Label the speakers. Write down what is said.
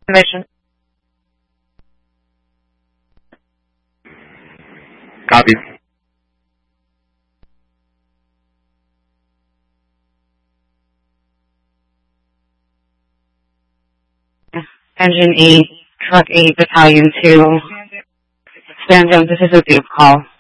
Speaker 1: Mission.
Speaker 2: Copy.
Speaker 1: Engine 8, Truck 8, Battalion 2. Stand down, this is a group call.